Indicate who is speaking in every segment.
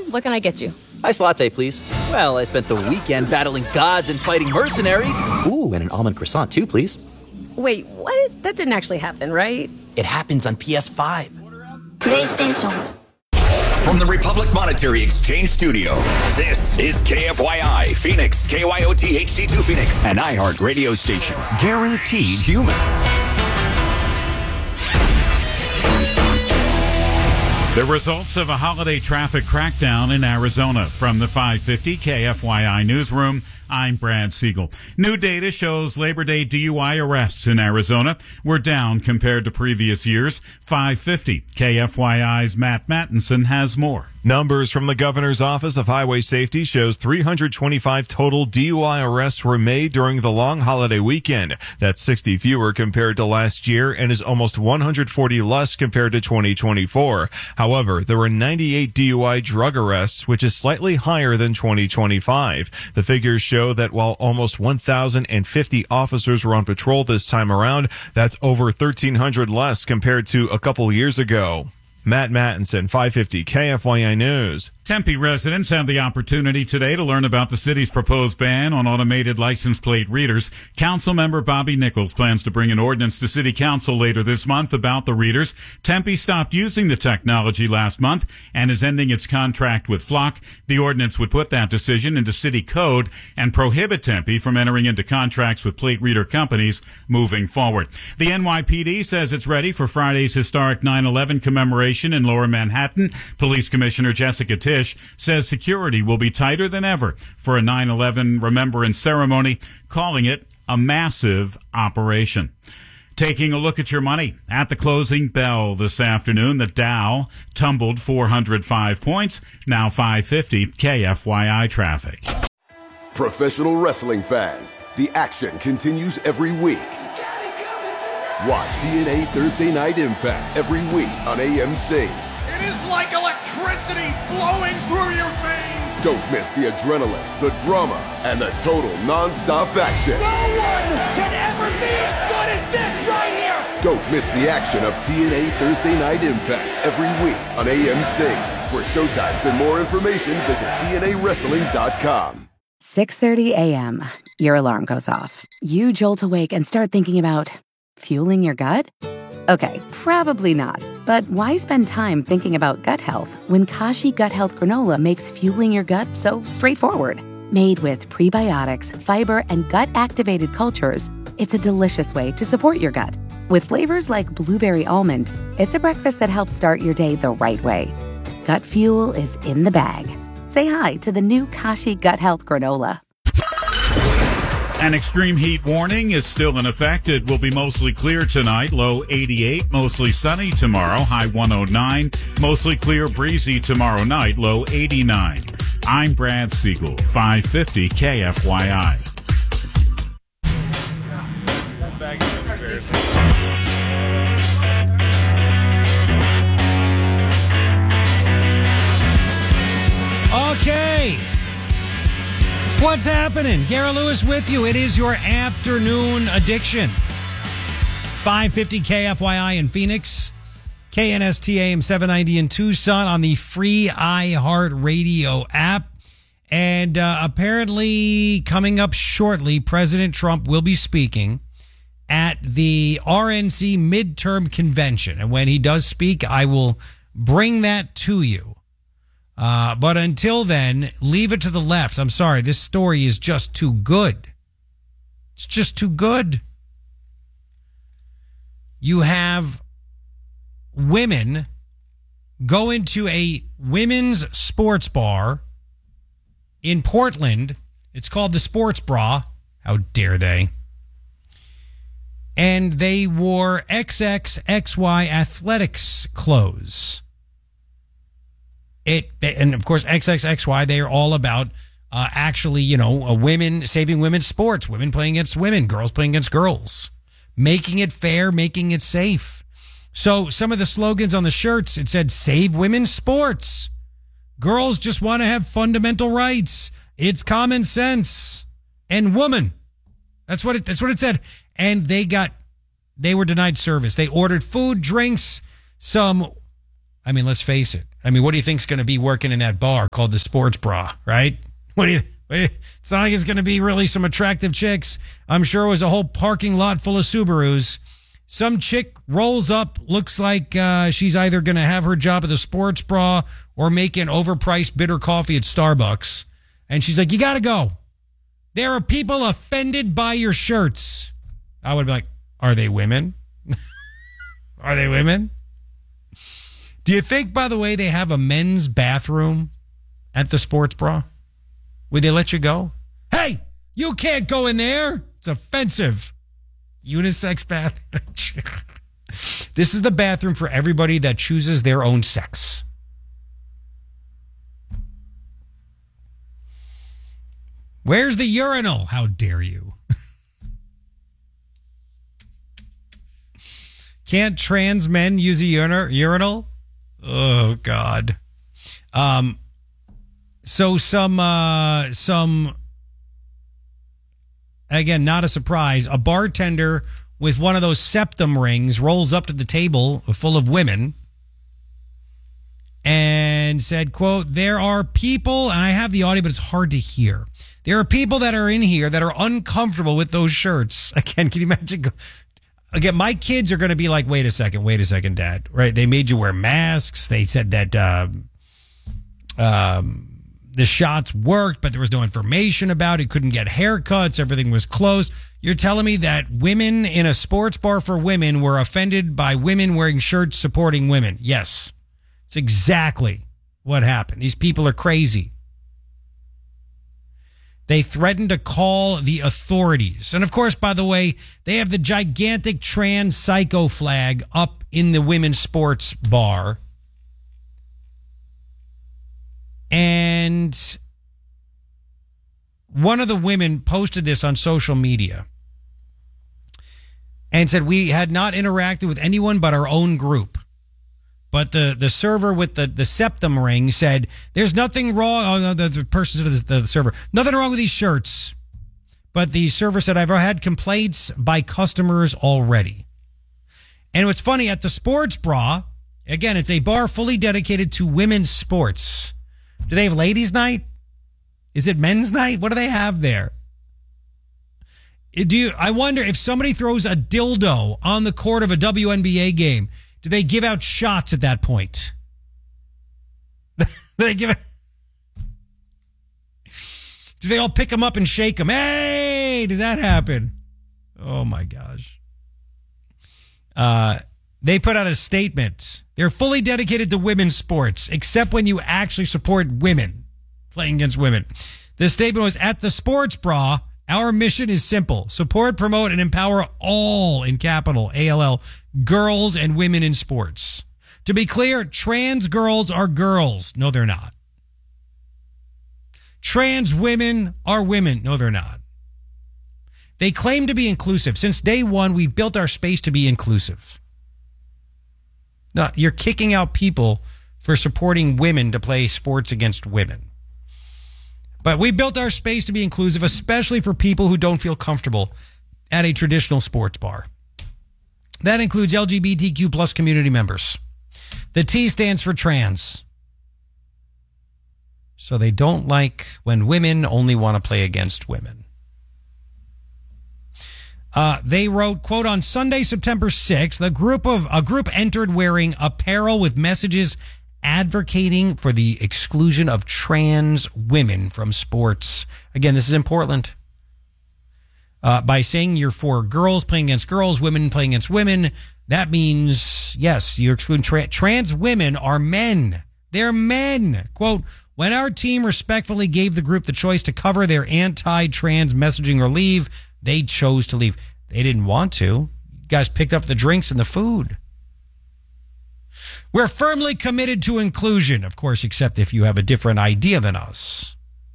Speaker 1: what can I get you?
Speaker 2: Iced latte, please. Well, I spent the weekend battling gods and fighting mercenaries. Ooh, and an almond croissant, too, please.
Speaker 1: Wait, what? That didn't actually happen, right?
Speaker 2: It happens on PS5.
Speaker 3: PlayStation.
Speaker 4: From the Republic Monetary Exchange Studio, this is KFYI Phoenix, KYOT HD2 Phoenix, an iHeart radio station. Guaranteed human.
Speaker 5: The results of a holiday traffic crackdown in Arizona. From the 550 KFYI newsroom, I'm Brad Siegel. New data shows Labor Day DUI arrests in Arizona were down compared to previous years. 550 KFYI's Matt Mattinson has more.
Speaker 6: Numbers from the Governor's Office of Highway Safety shows 325 total DUI arrests were made during the long holiday weekend. That's 60 fewer compared to last year and is almost 140 less compared to 2024. However, there were 98 DUI drug arrests, which is slightly higher than 2025. The figures show that while almost 1,050 officers were on patrol this time around, that's over 1,300 less compared to a couple years ago. Matt Mattinson, 550 KFYI News.
Speaker 5: Tempe residents had the opportunity today to learn about the city's proposed ban on automated license plate readers. Councilmember Bobby Nichols plans to bring an ordinance to City Council later this month about the readers. Tempe stopped using the technology last month and is ending its contract with Flock. The ordinance would put that decision into city code and prohibit Tempe from entering into contracts with plate reader companies moving forward. The NYPD says it's ready for Friday's historic 9/11 commemoration in Lower Manhattan. Police Commissioner Jessica Tisch says security will be tighter than ever for a 9/11 remembrance ceremony, calling it a massive operation. Taking a look at your money at the closing bell this afternoon, the Dow tumbled 405 points, now 550 KFYI traffic.
Speaker 7: Professional wrestling fans, the action continues every week. Watch TNA Thursday Night Impact every week on AMC.
Speaker 8: It is like electricity flowing through your veins.
Speaker 7: Don't miss the adrenaline, the drama, and the total non-stop action.
Speaker 8: No one can ever be as good as this right here.
Speaker 7: Don't miss the action of TNA Thursday Night Impact every week on AMC. For showtimes and more information, visit TNAWrestling.com.
Speaker 9: 6:30 a.m. Your alarm goes off. You jolt awake and start thinking about fueling your gut? Okay, probably not. But why spend time thinking about gut health when Kashi Gut Health Granola makes fueling your gut so straightforward? Made with prebiotics, fiber, and gut-activated cultures, it's a delicious way to support your gut. With flavors like blueberry almond, it's a breakfast that helps start your day the right way. Gut fuel is in the bag. Say hi to the new Kashi Gut Health Granola.
Speaker 5: An extreme heat warning is still in effect. It will be mostly clear tonight, low 88, mostly sunny tomorrow, high 109, mostly clear, breezy tomorrow night, low 89. I'm Brad Siegel, 550 KFYI.
Speaker 10: Okay. What's happening? Garrett Lewis with you. It is your afternoon addiction. 550 KFYI in Phoenix, KNST AM 790 in Tucson on the free iHeart Radio app. And apparently coming up shortly, President Trump will be speaking at the RNC midterm convention. And when he does speak, I will bring that to you. But until then, leave it to the left. I'm sorry, this story is just too good. It's just too good. You have women go into a women's sports bar in Portland. It's called the Sports Bra. How dare they? And they wore XXXY athletics clothes. And of course, XXXY, they are all about actually, women saving women's sports, women playing against women, girls playing against girls, making it fair, making it safe. So some of the slogans on the shirts, it said, save women's sports. Girls just want to have fundamental rights. It's common sense. And woman. That's what it said. And they were denied service. They ordered food, drinks, some I mean, let's face it. I mean, what do you think's going to be working in that bar called the Sports Bra, right? It's not like it's going to be really some attractive chicks. I'm sure it was a whole parking lot full of Subarus. Some chick rolls up, looks like she's either going to have her job at the Sports Bra or make an overpriced bitter coffee at Starbucks. And she's like, you got to go. There are people offended by your shirts. I would be like, are they women? Are they women? Do you think, by the way, they have a men's bathroom at the Sports Bra? Would they let you go? Hey, you can't go in there. It's offensive. Unisex bath. This is the bathroom for everybody that chooses their own sex. Where's the urinal? How dare you? Can't trans men use a urinal? Oh, God. So some, again, not a surprise, a bartender with one of those septum rings rolls up to the table full of women and said, quote, there are people, and I have the audio, but it's hard to hear. There are people that are in here that are uncomfortable with those shirts. Again, can you imagine? Again, my kids are going to be like, wait a second, Dad, right? They made you wear masks. They said that the shots worked, but there was no information about it. Couldn't get haircuts. Everything was closed. You're telling me that women in a sports bar for women were offended by women wearing shirts supporting women? Yes. It's exactly what happened. These people are crazy. They threatened to call the authorities. And of course, by the way, they have the gigantic trans psycho flag up in the women's sports bar. And one of the women posted this on social media and said, we had not interacted with anyone but our own group. But the server with the septum ring said, there's nothing wrong. Oh, no, the person said the server, nothing wrong with these shirts. But the server said, I've had complaints by customers already. And what's funny, at the Sports Bra, again, it's a bar fully dedicated to women's sports. Do they have ladies' night? Is it men's night? What do they have there? I wonder if somebody throws a dildo on the court of a WNBA game, do they give out shots at that point? Do they all pick them up and shake them? Hey, does that happen? Oh my gosh. They put out a statement. They're fully dedicated to women's sports, except when you actually support women playing against women. The statement was, at the Sports Bra, our mission is simple. Support, promote, and empower all, in capital, ALL, girls and women in sports. To be clear, trans girls are girls. No, they're not. Trans women are women. No, they're not. They claim to be inclusive. Since day one, we've built our space to be inclusive. No, you're kicking out people for supporting women to play sports against women. But we built our space to be inclusive, especially for people who don't feel comfortable at a traditional sports bar. That includes LGBTQ plus community members. The T stands for trans. So they don't like when women only want to play against women. They wrote, quote, on Sunday, September 6th, a group entered wearing apparel with messages advocating for the exclusion of trans women from sports. Again, this is in Portland. By saying you're for girls playing against girls, women playing against women, that means, yes, you're excluding trans women are men. They're men. Quote, when our team respectfully gave the group the choice to cover their anti-trans messaging or leave, they chose to leave. They didn't want to. You guys picked up the drinks and the food. We're firmly committed to inclusion, of course, except if you have a different idea than us.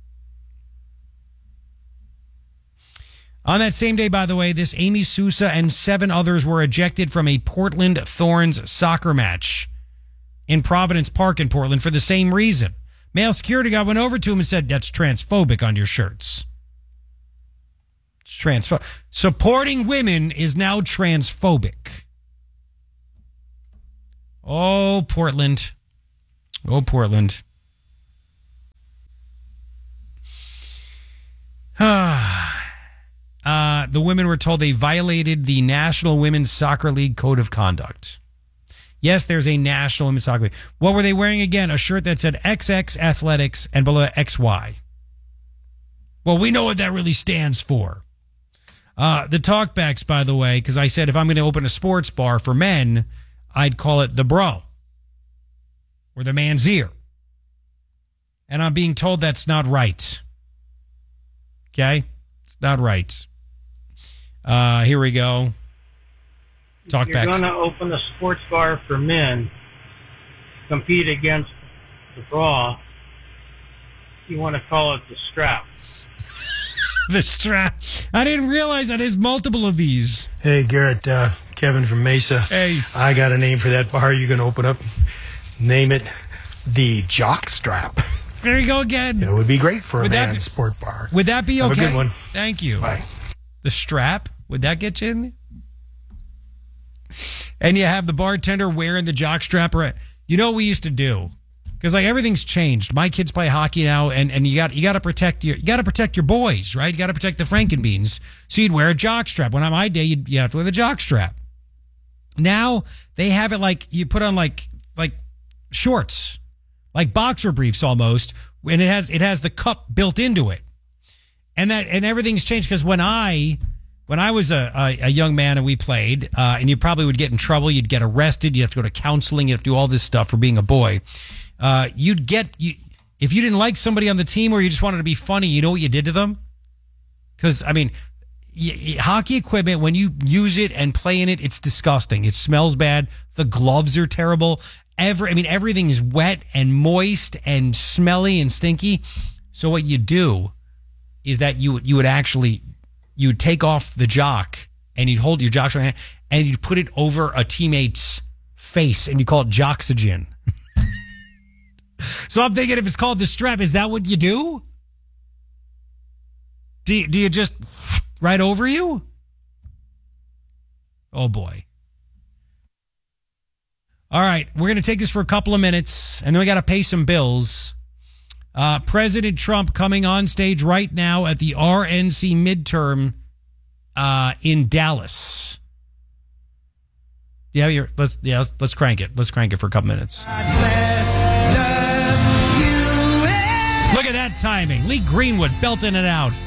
Speaker 10: On that same day, by the way, this Amy Sousa and 7 others were ejected from a Portland Thorns soccer match in Providence Park in Portland for the same reason. Male security guard went over to him and said, that's transphobic on your shirts. It's transphobic. Supporting women is now transphobic. Oh, Portland. Oh, Portland. The women were told they violated the National Women's Soccer League Code of Conduct. Yes, there's a National Women's Soccer League. What were they wearing again? A shirt that said XX Athletics and below XY. Well, we know what that really stands for. The talkbacks, by the way, because I said if I'm going to open a sports bar for men, I'd call it the Bro or the Man's Ear. And I'm being told that's not right. Okay? It's not right. Here we go. Talkbacks.
Speaker 11: You're going to open a sports bar for men, compete against the Bra. You want to call it the Strap.
Speaker 10: The Strap. I didn't realize that there's multiple of these.
Speaker 12: Hey, Garrett, Kevin from Mesa.
Speaker 10: Hey.
Speaker 12: I got a name for that bar you're going to open up. Name it the Jock Strap.
Speaker 10: There you go again.
Speaker 12: It would be great for a man's sport bar.
Speaker 10: Would that be okay?
Speaker 12: Have a good one.
Speaker 10: Thank you.
Speaker 12: Bye.
Speaker 10: The Strap. Would that get you in? And you have the bartender wearing the jock strap around. You know what we used to do? Because like everything's changed. My kids play hockey now, and you got to protect your boys, right? You got to protect the Frankenbeans. So you'd wear a jock strap. When on my day, you have to wear the jock strap. Now they have it like you put on like shorts, like boxer briefs almost, and it has the cup built into it, and everything's changed because when I was a young man and we played, and you probably would get in trouble, you'd get arrested, you'd have to go to counseling, you'd have to do all this stuff for being a boy. If you didn't like somebody on the team or you just wanted to be funny, you know what you did to them? Because, I mean, hockey equipment, when you use it and play in it, it's disgusting. It smells bad. The gloves are terrible. Everything is wet and moist and smelly and stinky. So what you do is that you would take off the jock and you'd hold your jock in your hand and you'd put it over a teammate's face and you call it joxygen. So I'm thinking if it's called the Strap, is that what you do? Do you just right over you? Oh boy. All right, we're going to take this for a couple of minutes and then we got to pay some bills. President Trump coming on stage right now at the RNC midterm in Dallas. Yeah, let's crank it. Let's crank it for a couple minutes. Look at that timing. Lee Greenwood belting it out.